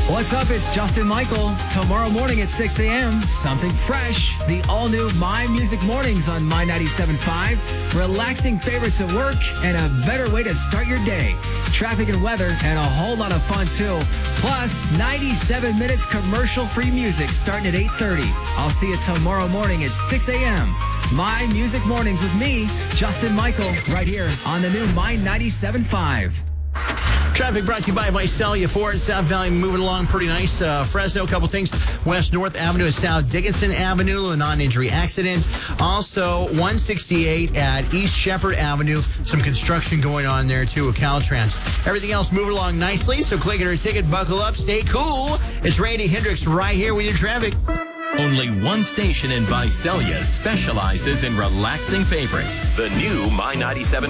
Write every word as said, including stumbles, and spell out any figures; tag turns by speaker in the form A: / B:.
A: What's up? It's Justin Michael. Tomorrow morning at six a.m., something fresh. The all-new My Music Mornings on My ninety-seven point five. Relaxing favorites at work and a better way to start your day. Traffic and weather and a whole lot of fun, too. Plus, ninety-seven minutes commercial-free music starting at eight thirty. I'll see you tomorrow morning at six a.m. My Music Mornings with me, Justin Michael, right here on the new My ninety-seven point five.
B: Traffic brought to you by Visalia Ford. South Valley moving along pretty nice. Uh, Fresno, a couple things. West North Avenue and South Dickinson Avenue, a non-injury accident. Also, one sixty-eight at East Shepherd Avenue. Some construction going on there, too, with Caltrans. Everything else moving along nicely, so click it or ticket, buckle up, stay cool. It's Randy Hendricks right here with your traffic.
C: Only one station in Visalia specializes in relaxing favorites. The new My ninety-seven